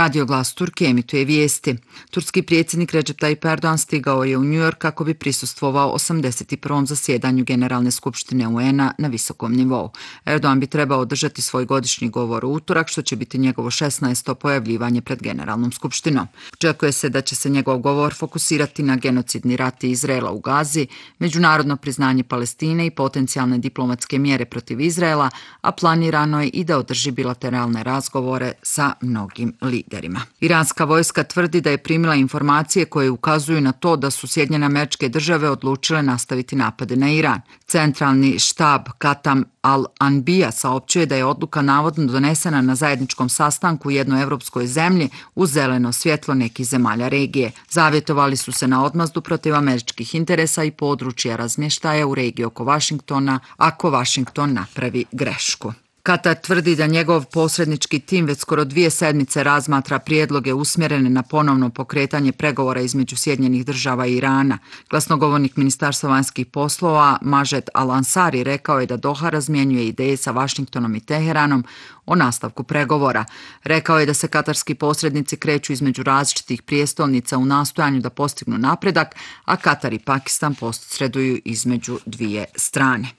Radio Glas Turke emituje vijesti. Turski predsjednik Recep Tayyip Erdogan stigao je u New York kako bi prisustvovao 81. zasjedanju Generalne skupštine UN-a na visokom nivou. Erdogan bi trebao održati svoj godišnji govor u utorak, što će biti njegovo 16. pojavljivanje pred Generalnom skupštinom. Očekuje se da će se njegov govor fokusirati na genocidni rat Izraela u Gazi, međunarodno priznanje Palestine i potencijalne diplomatske mjere protiv Izraela, a planirano je i da održi bilateralne razgovore sa mnogim liderima. Iranska vojska tvrdi da je primila informacije koje ukazuju na to da su Sjedinjene Američke Države odlučile nastaviti napade na Iran. Centralni štab Katam al-Anbija saopćuje da je odluka navodno donesena na zajedničkom sastanku u jednoj evropskoj zemlji uz zeleno svjetlo nekih zemalja regije. Zavjetovali su se na odmazdu protiv američkih interesa i područja razmještaja u regiji oko Vašingtona ako Vašington napravi grešku. Katar tvrdi da njegov posrednički tim već skoro 2 sedmice razmatra prijedloge usmjerene na ponovno pokretanje pregovora između Sjedinjenih Država i Irana. Glasnogovornik Ministarstva vanjskih poslova Majed Al-Ansari rekao je da Doha razmjenjuje ideje sa Vašingtonom i Teheranom o nastavku pregovora. Rekao je da se katarski posrednici kreću između različitih prijestolnica u nastojanju da postignu napredak, a Katar i Pakistan posreduju između 2 strane.